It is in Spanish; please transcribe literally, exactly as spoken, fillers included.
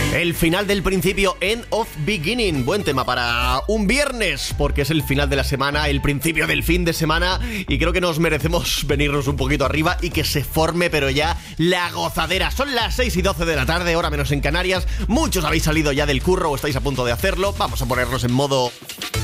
El final del principio, End of Beginning. Buen tema para un viernes, porque es el final de la semana, el principio del fin de semana, y creo que nos merecemos venirnos un poquito arriba y que se forme, pero ya, la gozadera. Son las seis y doce de la tarde, hora menos en Canarias. Muchos habéis salido ya del curro o estáis a punto de hacerlo. Vamos a ponernos en modo